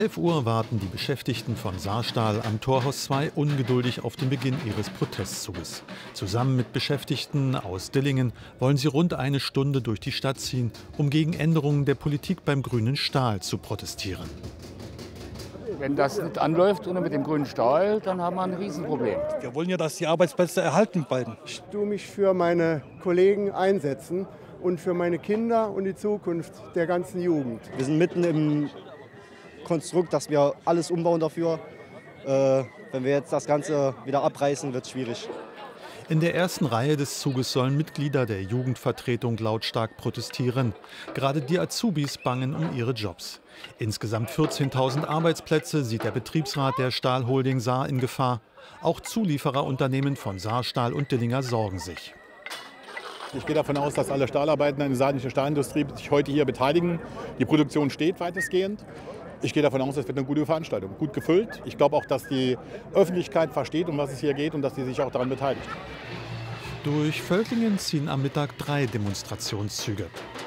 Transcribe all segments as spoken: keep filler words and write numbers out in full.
elf Uhr warten die Beschäftigten von Saarstahl am Torhaus zwei ungeduldig auf den Beginn ihres Protestzuges. Zusammen mit Beschäftigten aus Dillingen wollen sie rund eine Stunde durch die Stadt ziehen, um gegen Änderungen der Politik beim grünen Stahl zu protestieren. Wenn das nicht anläuft und mit dem grünen Stahl, dann haben wir ein Riesenproblem. Wir wollen ja, dass die Arbeitsplätze erhalten bleiben. Ich tue mich für meine Kollegen einsetzen und für meine Kinder und die Zukunft der ganzen Jugend. Wir sind mitten im Konstrukt, dass wir alles umbauen dafür. Äh, wenn wir jetzt das Ganze wieder abreißen, wird es schwierig. In der ersten Reihe des Zuges sollen Mitglieder der Jugendvertretung lautstark protestieren. Gerade die Azubis bangen um ihre Jobs. Insgesamt vierzehntausend Arbeitsplätze sieht der Betriebsrat der Stahlholding Saar in Gefahr. Auch Zuliefererunternehmen von Saarstahl und Dillinger sorgen sich. Ich gehe davon aus, dass alle Stahlarbeiter in der saarländischen Stahlindustrie sich heute hier beteiligen. Die Produktion steht weitestgehend. Ich gehe davon aus, es wird eine gute Veranstaltung, gut gefüllt. Ich glaube auch, dass die Öffentlichkeit versteht, um was es hier geht und dass sie sich auch daran beteiligt. Durch Völklingen ziehen am Mittag drei Demonstrationszüge.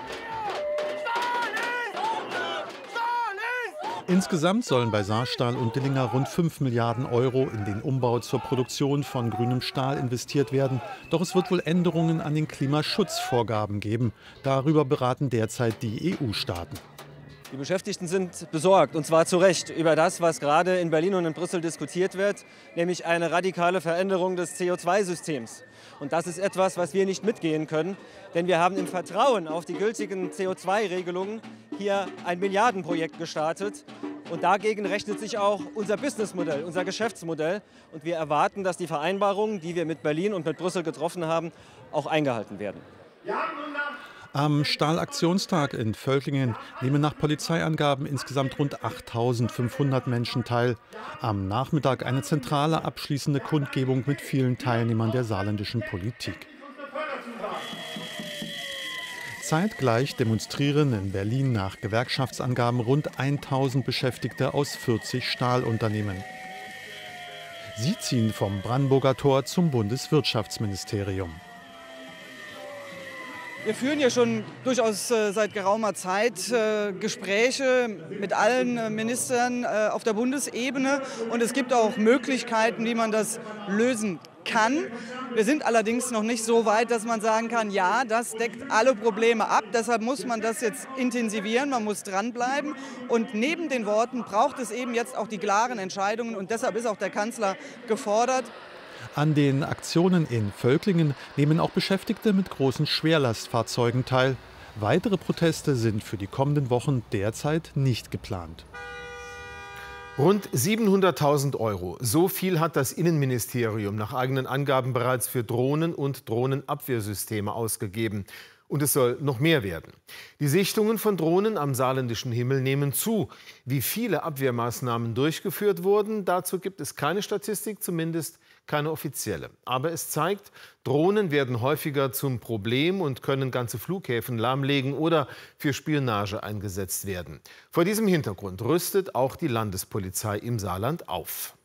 Insgesamt sollen bei Saarstahl und Dillinger rund fünf Milliarden Euro in den Umbau zur Produktion von grünem Stahl investiert werden. Doch es wird wohl Änderungen an den Klimaschutzvorgaben geben. Darüber beraten derzeit die E U-Staaten. Die Beschäftigten sind besorgt, und zwar zu Recht, über das, was gerade in Berlin und in Brüssel diskutiert wird, nämlich eine radikale Veränderung des C O zwei Systems. Und das ist etwas, was wir nicht mitgehen können, denn wir haben im Vertrauen auf die gültigen C O zwei Regelungen hier ein Milliardenprojekt gestartet. Und dagegen rechnet sich auch unser Businessmodell, unser Geschäftsmodell. Und wir erwarten, dass die Vereinbarungen, die wir mit Berlin und mit Brüssel getroffen haben, auch eingehalten werden. Am Stahlaktionstag in Völklingen nehmen nach Polizeiangaben insgesamt rund achttausendfünfhundert Menschen teil. Am Nachmittag eine zentrale abschließende Kundgebung mit vielen Teilnehmern der saarländischen Politik. Zeitgleich demonstrieren in Berlin nach Gewerkschaftsangaben rund tausend Beschäftigte aus vierzig Stahlunternehmen. Sie ziehen vom Brandenburger Tor zum Bundeswirtschaftsministerium. Wir führen ja schon durchaus äh, seit geraumer Zeit äh, Gespräche mit allen äh, Ministern äh, auf der Bundesebene. Und es gibt auch Möglichkeiten, wie man das lösen kann. Wir sind allerdings noch nicht so weit, dass man sagen kann, ja, das deckt alle Probleme ab. Deshalb muss man das jetzt intensivieren, man muss dranbleiben. Und neben den Worten braucht es eben jetzt auch die klaren Entscheidungen. Und deshalb ist auch der Kanzler gefordert. An den Aktionen in Völklingen nehmen auch Beschäftigte mit großen Schwerlastfahrzeugen teil. Weitere Proteste sind für die kommenden Wochen derzeit nicht geplant. Rund siebenhunderttausend Euro. So viel hat das Innenministerium nach eigenen Angaben bereits für Drohnen und Drohnenabwehrsysteme ausgegeben. Und es soll noch mehr werden. Die Sichtungen von Drohnen am saarländischen Himmel nehmen zu. Wie viele Abwehrmaßnahmen durchgeführt wurden, dazu gibt es keine Statistik, zumindest keine offizielle. Aber es zeigt, Drohnen werden häufiger zum Problem und können ganze Flughäfen lahmlegen oder für Spionage eingesetzt werden. Vor diesem Hintergrund rüstet auch die Landespolizei im Saarland auf.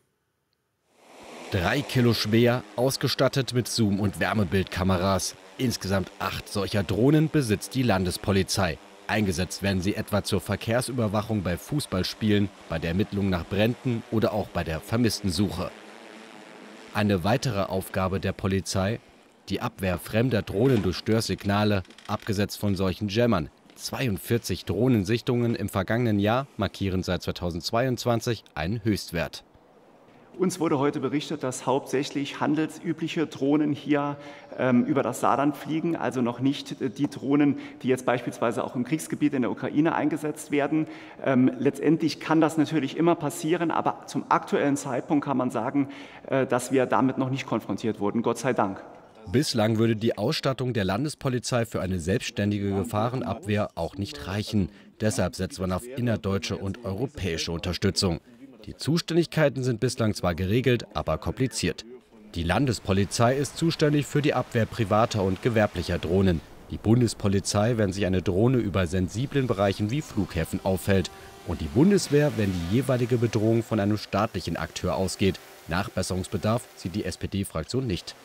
Drei Kilo schwer, ausgestattet mit Zoom- und Wärmebildkameras. Insgesamt acht solcher Drohnen besitzt die Landespolizei. Eingesetzt werden sie etwa zur Verkehrsüberwachung bei Fußballspielen, bei der Ermittlung nach Bränden oder auch bei der Vermisstensuche. Eine weitere Aufgabe der Polizei: die Abwehr fremder Drohnen durch Störsignale, abgesetzt von solchen Jammern. zweiundvierzig Drohnensichtungen im vergangenen Jahr markieren seit zweitausendzweiundzwanzig einen Höchstwert. Uns wurde heute berichtet, dass hauptsächlich handelsübliche Drohnen hier ähm, über das Saarland fliegen, also noch nicht die Drohnen, die jetzt beispielsweise auch im Kriegsgebiet in der Ukraine eingesetzt werden. Ähm, letztendlich kann das natürlich immer passieren, aber zum aktuellen Zeitpunkt kann man sagen, äh, dass wir damit noch nicht konfrontiert wurden, Gott sei Dank. Bislang würde die Ausstattung der Landespolizei für eine selbstständige Gefahrenabwehr auch nicht reichen. Deshalb setzt man auf innerdeutsche und europäische Unterstützung. Die Zuständigkeiten sind bislang zwar geregelt, aber kompliziert. Die Landespolizei ist zuständig für die Abwehr privater und gewerblicher Drohnen. Die Bundespolizei, wenn sich eine Drohne über sensiblen Bereichen wie Flughäfen auffällt. Und die Bundeswehr, wenn die jeweilige Bedrohung von einem staatlichen Akteur ausgeht. Nachbesserungsbedarf sieht die S P D-Fraktion nicht.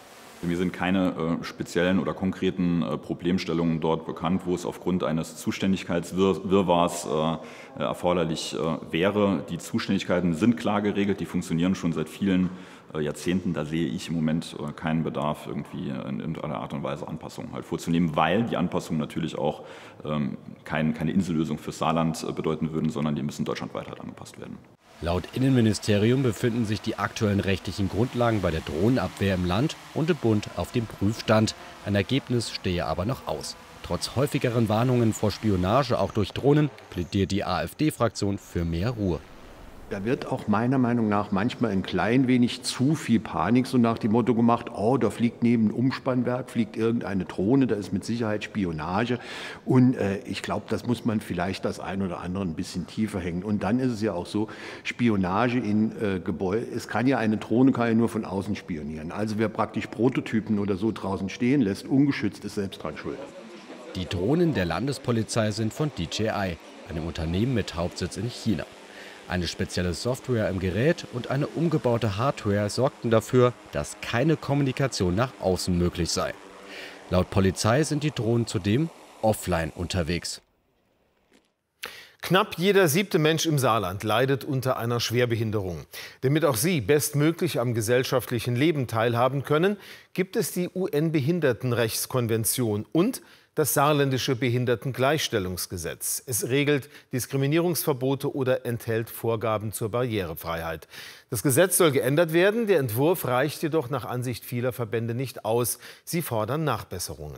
Mir sind keine äh, speziellen oder konkreten äh, Problemstellungen dort bekannt, wo es aufgrund eines Zuständigkeitswirrwarrs äh, erforderlich äh, wäre. Die Zuständigkeiten sind klar geregelt, die funktionieren schon seit vielen äh, Jahrzehnten. Da sehe ich im Moment äh, keinen Bedarf, irgendwie in irgendeiner Art und Weise Anpassungen halt vorzunehmen, weil die Anpassungen natürlich auch ähm, kein, keine Insellösung für Saarland äh, bedeuten würden, sondern die müssen deutschlandweit halt angepasst werden. Laut Innenministerium befinden sich die aktuellen rechtlichen Grundlagen bei der Drohnenabwehr im Land und im Bund auf dem Prüfstand. Ein Ergebnis stehe aber noch aus. Trotz häufigeren Warnungen vor Spionage auch durch Drohnen plädiert die AfD-Fraktion für mehr Ruhe. Da wird auch meiner Meinung nach manchmal ein klein wenig zu viel Panik so nach dem Motto gemacht, oh, da fliegt neben dem Umspannwerk, fliegt irgendeine Drohne, da ist mit Sicherheit Spionage. Und äh, ich glaube, das muss man vielleicht das ein oder andere ein bisschen tiefer hängen. Und dann ist es ja auch so, Spionage in äh, Gebäuden, es kann ja eine Drohne kann ja nur von außen spionieren. Also wer praktisch Prototypen oder so draußen stehen lässt, ungeschützt, ist selbst dran schuld. Die Drohnen der Landespolizei sind von D J I, einem Unternehmen mit Hauptsitz in China. Eine spezielle Software im Gerät und eine umgebaute Hardware sorgten dafür, dass keine Kommunikation nach außen möglich sei. Laut Polizei sind die Drohnen zudem offline unterwegs. Knapp jeder siebte Mensch im Saarland leidet unter einer Schwerbehinderung. Damit auch sie bestmöglich am gesellschaftlichen Leben teilhaben können, gibt es die U N-Behindertenrechtskonvention und das saarländische Behindertengleichstellungsgesetz. Es regelt Diskriminierungsverbote oder enthält Vorgaben zur Barrierefreiheit. Das Gesetz soll geändert werden. Der Entwurf reicht jedoch nach Ansicht vieler Verbände nicht aus. Sie fordern Nachbesserungen.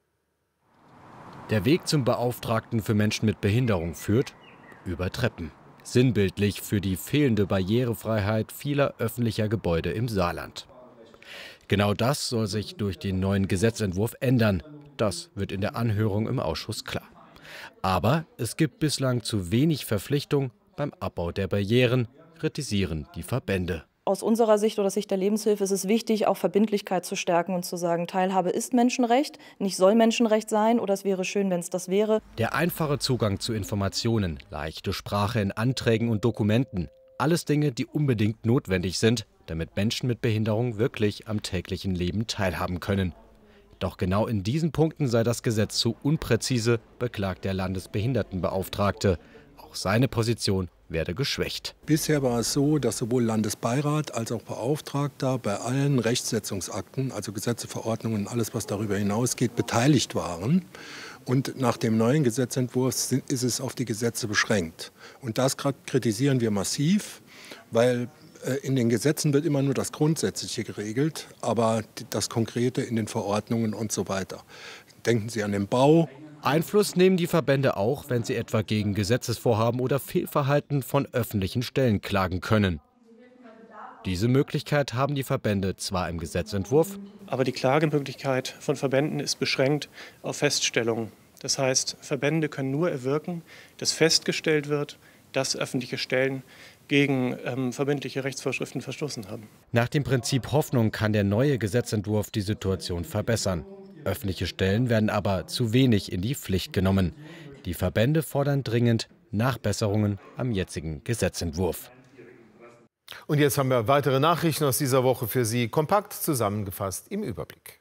Der Weg zum Beauftragten für Menschen mit Behinderung führt über Treppen. Sinnbildlich für die fehlende Barrierefreiheit vieler öffentlicher Gebäude im Saarland. Genau das soll sich durch den neuen Gesetzentwurf ändern. Das wird in der Anhörung im Ausschuss klar. Aber es gibt bislang zu wenig Verpflichtung beim Abbau der Barrieren, kritisieren die Verbände. Aus unserer Sicht oder Sicht der Lebenshilfe ist es wichtig, auch Verbindlichkeit zu stärken und zu sagen, Teilhabe ist Menschenrecht, nicht soll Menschenrecht sein oder es wäre schön, wenn es das wäre. Der einfache Zugang zu Informationen, leichte Sprache in Anträgen und Dokumenten, alles Dinge, die unbedingt notwendig sind, damit Menschen mit Behinderung wirklich am täglichen Leben teilhaben können. Doch genau in diesen Punkten sei das Gesetz zu unpräzise, beklagt der Landesbehindertenbeauftragte. Auch seine Position werde geschwächt. Bisher war es so, dass sowohl Landesbeirat als auch Beauftragter bei allen Rechtsetzungsakten, also Gesetze, Verordnungen, alles was darüber hinausgeht, beteiligt waren. Und nach dem neuen Gesetzentwurf ist es auf die Gesetze beschränkt. Und das kritisieren wir massiv, weil in den Gesetzen wird immer nur das Grundsätzliche geregelt, aber das Konkrete in den Verordnungen und so weiter. Denken Sie an den Bau. Einfluss nehmen die Verbände auch, wenn sie etwa gegen Gesetzesvorhaben oder Fehlverhalten von öffentlichen Stellen klagen können. Diese Möglichkeit haben die Verbände zwar im Gesetzentwurf, aber die Klagemöglichkeit von Verbänden ist beschränkt auf Feststellungen. Das heißt, Verbände können nur erwirken, dass festgestellt wird, dass öffentliche Stellen gegen ähm, verbindliche Rechtsvorschriften verstoßen haben. Nach dem Prinzip Hoffnung kann der neue Gesetzentwurf die Situation verbessern. Öffentliche Stellen werden aber zu wenig in die Pflicht genommen. Die Verbände fordern dringend Nachbesserungen am jetzigen Gesetzentwurf. Und jetzt haben wir weitere Nachrichten aus dieser Woche für Sie, kompakt zusammengefasst im Überblick.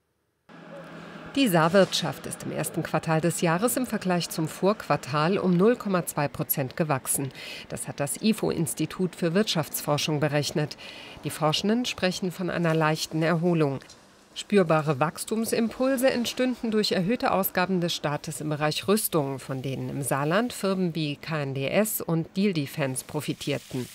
Die Saarwirtschaft ist im ersten Quartal des Jahres im Vergleich zum Vorquartal um null Komma zwei Prozent gewachsen. Das hat das I F O-Institut für Wirtschaftsforschung berechnet. Die Forschenden sprechen von einer leichten Erholung. Spürbare Wachstumsimpulse entstünden durch erhöhte Ausgaben des Staates im Bereich Rüstung, von denen im Saarland Firmen wie K N D S und Diehl Defence profitierten.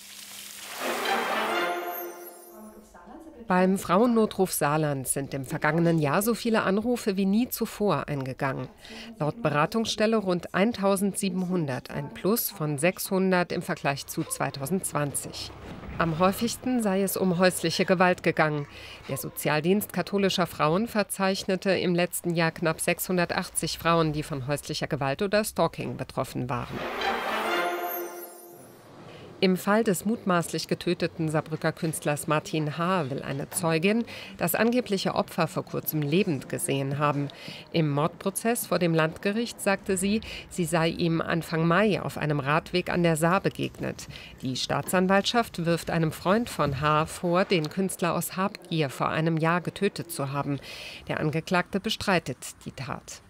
Beim Frauennotruf Saarland sind im vergangenen Jahr so viele Anrufe wie nie zuvor eingegangen. Laut Beratungsstelle rund eintausendsiebenhundert, ein Plus von sechshundert im Vergleich zu zweitausendzwanzig. Am häufigsten sei es um häusliche Gewalt gegangen. Der Sozialdienst katholischer Frauen verzeichnete im letzten Jahr knapp sechshundertachtzig Frauen, die von häuslicher Gewalt oder Stalking betroffen waren. Im Fall des mutmaßlich getöteten Saarbrücker Künstlers Martin H. will eine Zeugin das angebliche Opfer vor kurzem lebend gesehen haben. Im Mordprozess vor dem Landgericht sagte sie, sie sei ihm Anfang Mai auf einem Radweg an der Saar begegnet. Die Staatsanwaltschaft wirft einem Freund von H. vor, den Künstler aus Habgier vor einem Jahr getötet zu haben. Der Angeklagte bestreitet die Tat.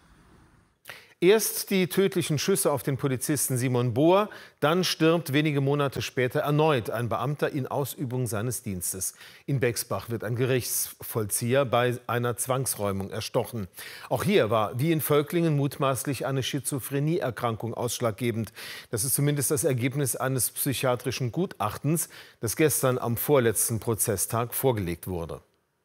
Erst die tödlichen Schüsse auf den Polizisten Simon Bohr, dann stirbt wenige Monate später erneut ein Beamter in Ausübung seines Dienstes. In Bexbach wird ein Gerichtsvollzieher bei einer Zwangsräumung erstochen. Auch hier war, wie in Völklingen, mutmaßlich eine Schizophrenieerkrankung ausschlaggebend. Das ist zumindest das Ergebnis eines psychiatrischen Gutachtens, das gestern am vorletzten Prozesstag vorgelegt wurde.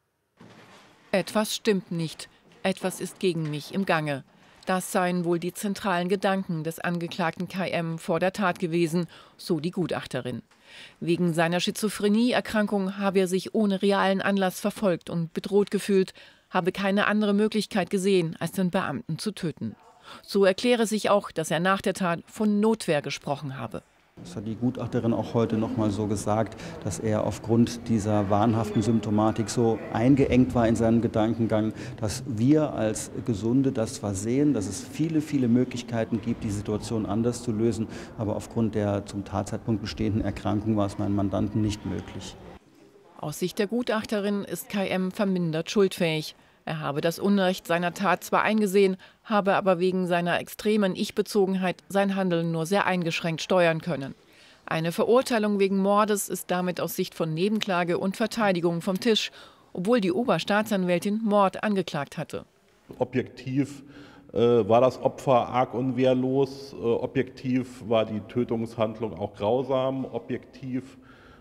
Etwas stimmt nicht. Etwas ist gegen mich im Gange. Das seien wohl die zentralen Gedanken des Angeklagten K M vor der Tat gewesen, so die Gutachterin. Wegen seiner Schizophrenieerkrankung habe er sich ohne realen Anlass verfolgt und bedroht gefühlt, habe keine andere Möglichkeit gesehen, als den Beamten zu töten. So erkläre sich auch, dass er nach der Tat von Notwehr gesprochen habe. Das hat die Gutachterin auch heute noch mal so gesagt, dass er aufgrund dieser wahnhaften Symptomatik so eingeengt war in seinem Gedankengang, dass wir als Gesunde das zwar sehen, dass es viele, viele Möglichkeiten gibt, die Situation anders zu lösen, aber aufgrund der zum Tatzeitpunkt bestehenden Erkrankung war es meinem Mandanten nicht möglich. Aus Sicht der Gutachterin ist K M vermindert schuldfähig. Er habe das Unrecht seiner Tat zwar eingesehen, habe aber wegen seiner extremen Ich-Bezogenheit sein Handeln nur sehr eingeschränkt steuern können. Eine Verurteilung wegen Mordes ist damit aus Sicht von Nebenklage und Verteidigung vom Tisch, obwohl die Oberstaatsanwältin Mord angeklagt hatte. Objektiv äh, war das Opfer arg und wehrlos, äh, objektiv war die Tötungshandlung auch grausam, objektiv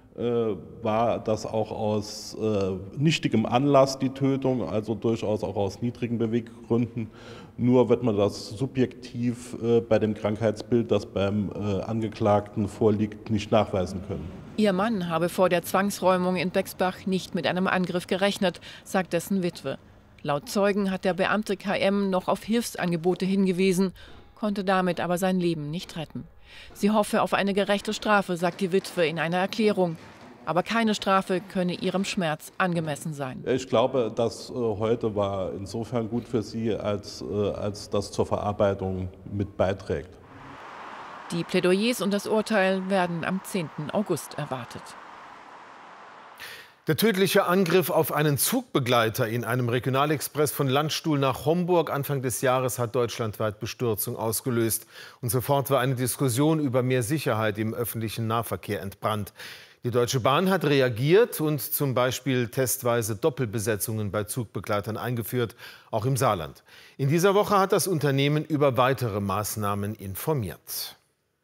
war das auch aus äh, nichtigem Anlass die Tötung, also durchaus auch aus niedrigen Beweggründen. Nur wird man das subjektiv äh, bei dem Krankheitsbild, das beim äh, Angeklagten vorliegt, nicht nachweisen können. Ihr Mann habe vor der Zwangsräumung in Bexbach nicht mit einem Angriff gerechnet, sagt dessen Witwe. Laut Zeugen hat der Beamte K M noch auf Hilfsangebote hingewiesen, konnte damit aber sein Leben nicht retten. Sie hoffe auf eine gerechte Strafe, sagt die Witwe in einer Erklärung. Aber keine Strafe könne ihrem Schmerz angemessen sein. Ich glaube, das äh, heute war insofern gut für sie, als, äh, als das zur Verarbeitung mit beiträgt. Die Plädoyers und das Urteil werden am zehnten August erwartet. Der tödliche Angriff auf einen Zugbegleiter in einem Regionalexpress von Landstuhl nach Homburg Anfang des Jahres hat deutschlandweit Bestürzung ausgelöst. Und sofort war eine Diskussion über mehr Sicherheit im öffentlichen Nahverkehr entbrannt. Die Deutsche Bahn hat reagiert und zum Beispiel testweise Doppelbesetzungen bei Zugbegleitern eingeführt, auch im Saarland. In dieser Woche hat das Unternehmen über weitere Maßnahmen informiert.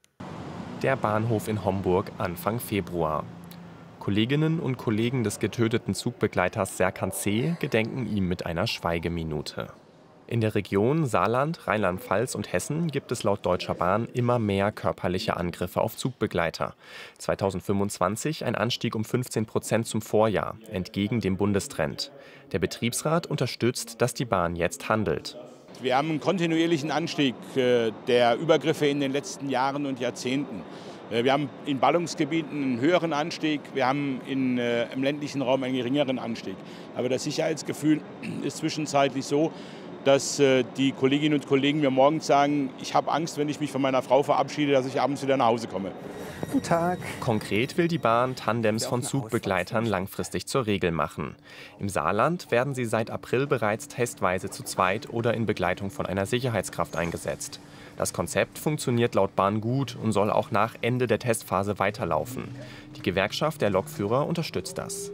Der Bahnhof in Homburg Anfang Februar. Kolleginnen und Kollegen des getöteten Zugbegleiters Serkan C. gedenken ihm mit einer Schweigeminute. In der Region Saarland, Rheinland-Pfalz und Hessen gibt es laut Deutscher Bahn immer mehr körperliche Angriffe auf Zugbegleiter. zweitausendfünfundzwanzig ein Anstieg um fünfzehn Prozent zum Vorjahr, entgegen dem Bundestrend. Der Betriebsrat unterstützt, dass die Bahn jetzt handelt. Wir haben einen kontinuierlichen Anstieg der Übergriffe in den letzten Jahren und Jahrzehnten. Wir haben in Ballungsgebieten einen höheren Anstieg, wir haben in, äh, im ländlichen Raum einen geringeren Anstieg. Aber das Sicherheitsgefühl ist zwischenzeitlich so, dass äh, die Kolleginnen und Kollegen mir morgens sagen, ich habe Angst, wenn ich mich von meiner Frau verabschiede, dass ich abends wieder nach Hause komme. Guten Tag. Konkret will die Bahn Tandems von Zugbegleitern langfristig zur Regel machen. Im Saarland werden sie seit April bereits testweise zu zweit oder in Begleitung von einer Sicherheitskraft eingesetzt. Das Konzept funktioniert laut Bahn gut und soll auch nach Ende der Testphase weiterlaufen. Die Gewerkschaft der Lokführer unterstützt das.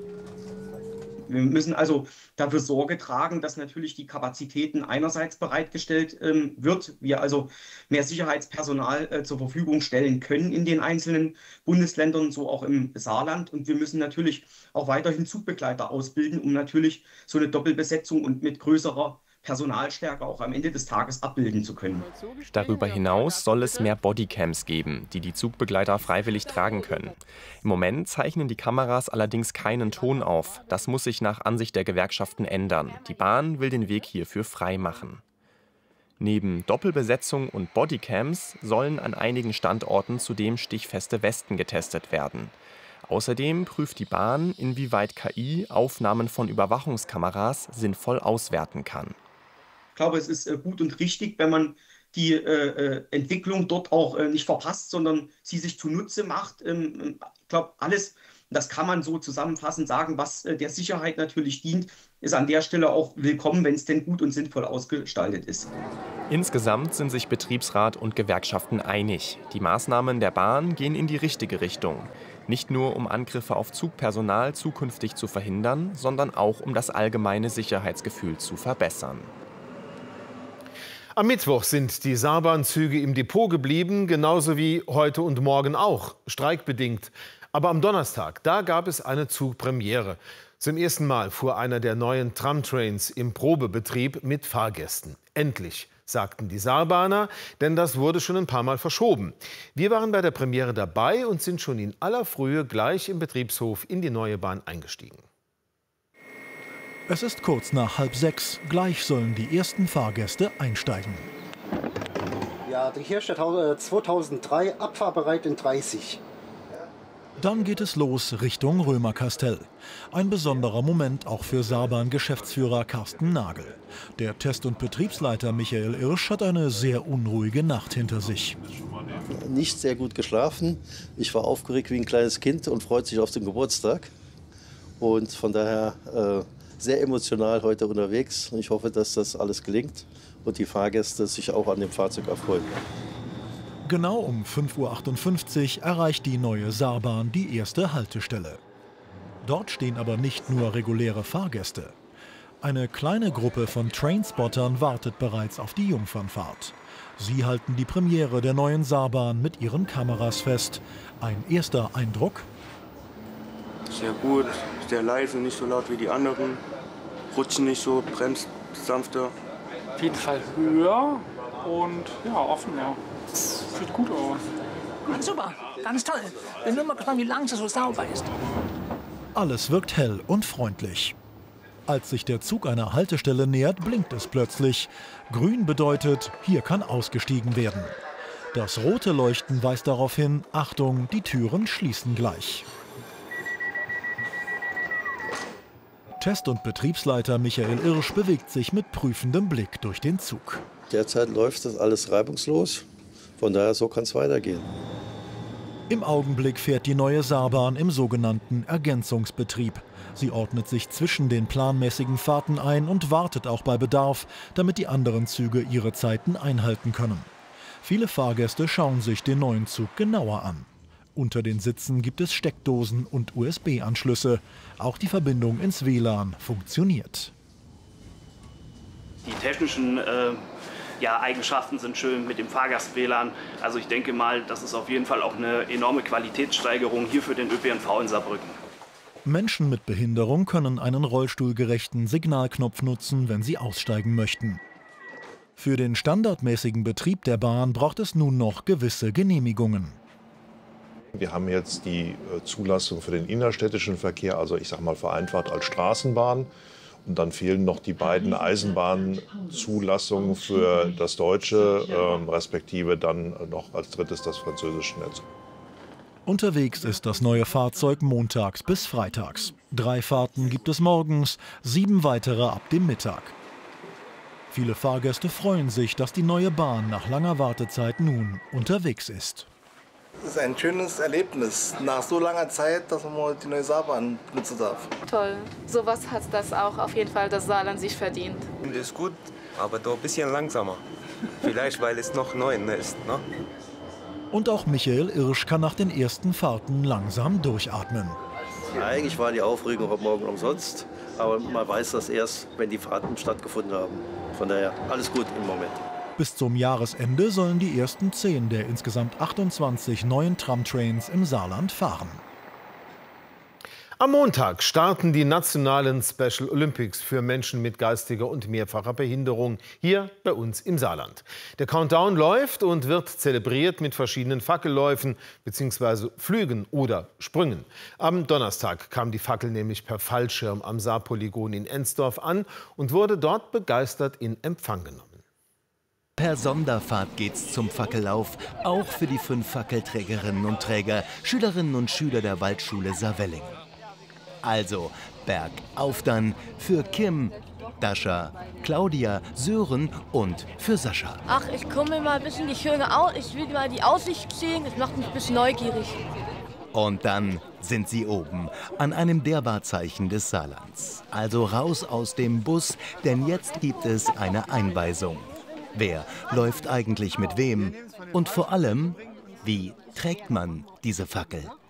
Wir müssen also dafür Sorge tragen, dass natürlich die Kapazitäten einerseits bereitgestellt ähm, wird, wir also mehr Sicherheitspersonal äh, zur Verfügung stellen können in den einzelnen Bundesländern, so auch im Saarland. Und wir müssen natürlich auch weiterhin Zugbegleiter ausbilden, um natürlich so eine Doppelbesetzung und mit größerer Personalstärke auch am Ende des Tages abbilden zu können. Darüber hinaus soll es mehr Bodycams geben, die die Zugbegleiter freiwillig tragen können. Im Moment zeichnen die Kameras allerdings keinen Ton auf. Das muss sich nach Ansicht der Gewerkschaften ändern. Die Bahn will den Weg hierfür frei machen. Neben Doppelbesetzung und Bodycams sollen an einigen Standorten zudem stichfeste Westen getestet werden. Außerdem prüft die Bahn, inwieweit K I Aufnahmen von Überwachungskameras sinnvoll auswerten kann. Ich glaube, es ist äh, gut und richtig, wenn man die äh, Entwicklung dort auch äh, nicht verpasst, sondern sie sich zunutze macht. Ähm, ich glaube, alles, das kann man so zusammenfassend sagen, was äh, der Sicherheit natürlich dient, ist an der Stelle auch willkommen, wenn es denn gut und sinnvoll ausgestaltet ist. Insgesamt sind sich Betriebsrat und Gewerkschaften einig. Die Maßnahmen der Bahn gehen in die richtige Richtung. Nicht nur, um Angriffe auf Zugpersonal zukünftig zu verhindern, sondern auch, um das allgemeine Sicherheitsgefühl zu verbessern. Am Mittwoch sind die Saarbahnzüge im Depot geblieben, genauso wie heute und morgen auch, streikbedingt. Aber am Donnerstag, da gab es eine Zugpremiere. Zum ersten Mal fuhr einer der neuen Tramtrains im Probebetrieb mit Fahrgästen. Endlich, sagten die Saarbahner, denn das wurde schon ein paar Mal verschoben. Wir waren bei der Premiere dabei und sind schon in aller Frühe gleich im Betriebshof in die neue Bahn eingestiegen. Es ist kurz nach halb sechs. Gleich sollen die ersten Fahrgäste einsteigen. Ja, hier steht zweitausenddrei, abfahrbereit in dreißig. Dann geht es los Richtung Römerkastell. Ein besonderer Moment auch für Saarbahn-Geschäftsführer Carsten Nagel. Der Test- und Betriebsleiter Michael Irsch hat eine sehr unruhige Nacht hinter sich. Nicht sehr gut geschlafen. Ich war aufgeregt wie ein kleines Kind und freut sich auf den Geburtstag. Und von daher äh, sehr emotional heute unterwegs. Ich hoffe, dass das alles gelingt und die Fahrgäste sich auch an dem Fahrzeug erfreuen. Genau um fünf Uhr achtundfünfzig erreicht die neue Saarbahn die erste Haltestelle. Dort stehen aber nicht nur reguläre Fahrgäste. Eine kleine Gruppe von Trainspottern wartet bereits auf die Jungfernfahrt. Sie halten die Premiere der neuen Saarbahn mit ihren Kameras fest. Ein erster Eindruck? Sehr gut, sehr leise, nicht so laut wie die anderen. Rutschen nicht so, bremst sanfter. Auf jeden Fall höher und ja, offener. Sieht gut aus. Ganz super, ganz toll. Bin nur mal gespannt, wie lange es so sauber ist. Alles wirkt hell und freundlich. Als sich der Zug einer Haltestelle nähert, blinkt es plötzlich. Grün bedeutet, hier kann ausgestiegen werden. Das rote Leuchten weist darauf hin, Achtung, die Türen schließen gleich. Test- und Betriebsleiter Michael Irsch bewegt sich mit prüfendem Blick durch den Zug. Derzeit läuft das alles reibungslos. Von daher, so kann es weitergehen. Im Augenblick fährt die neue Saarbahn im sogenannten Ergänzungsbetrieb. Sie ordnet sich zwischen den planmäßigen Fahrten ein und wartet auch bei Bedarf, damit die anderen Züge ihre Zeiten einhalten können. Viele Fahrgäste schauen sich den neuen Zug genauer an. Unter den Sitzen gibt es Steckdosen und U S B-Anschlüsse. Auch die Verbindung ins W L A N funktioniert. Die technischen äh, ja, Eigenschaften sind schön mit dem Fahrgast-W L A N. Also ich denke mal, das ist auf jeden Fall auch eine enorme Qualitätssteigerung hier für den Ö P N V in Saarbrücken. Menschen mit Behinderung können einen rollstuhlgerechten Signalknopf nutzen, wenn sie aussteigen möchten. Für den standardmäßigen Betrieb der Bahn braucht es nun noch gewisse Genehmigungen. Wir haben jetzt die Zulassung für den innerstädtischen Verkehr, also ich sage mal vereinfacht als Straßenbahn. Und dann fehlen noch die beiden Eisenbahnzulassungen für das deutsche, äh, respektive dann noch als drittes das französische Netz. Unterwegs ist das neue Fahrzeug montags bis freitags. Drei Fahrten gibt es morgens, sieben weitere ab dem Mittag. Viele Fahrgäste freuen sich, dass die neue Bahn nach langer Wartezeit nun unterwegs ist. Es ist ein schönes Erlebnis, nach so langer Zeit, dass man die neue Saarbahn nutzen darf. Toll, sowas hat das auch auf jeden Fall das Saarland sich verdient. Das ist gut, aber doch ein bisschen langsamer. Vielleicht, weil es noch neu ist. Ne? Und auch Michael Irsch kann nach den ersten Fahrten langsam durchatmen. Eigentlich war die Aufregung heute Morgen umsonst, aber man weiß das erst, wenn die Fahrten stattgefunden haben. Von daher alles gut im Moment. Bis zum Jahresende sollen die ersten zehn der insgesamt achtundzwanzig neuen Tramtrains im Saarland fahren. Am Montag starten die nationalen Special Olympics für Menschen mit geistiger und mehrfacher Behinderung hier bei uns im Saarland. Der Countdown läuft und wird zelebriert mit verschiedenen Fackelläufen bzw. Flügen oder Sprüngen. Am Donnerstag kam die Fackel nämlich per Fallschirm am Saarpolygon in Ensdorf an und wurde dort begeistert in Empfang genommen. Per Sonderfahrt geht's zum Fackellauf, auch für die fünf Fackelträgerinnen und Träger, Schülerinnen und Schüler der Waldschule Saarwellingen. Also bergauf dann für Kim, Dascha, Claudia, Sören und für Sascha. Ach, ich komme mal ein bisschen die schöne Au ich will mal die Aussicht sehen, das macht mich ein bisschen neugierig. Und dann sind sie oben, an einem der Wahrzeichen des Saarlands. Also raus aus dem Bus, denn jetzt gibt es eine Einweisung. Wer läuft eigentlich mit wem? Und vor allem, wie trägt man diese Fackel?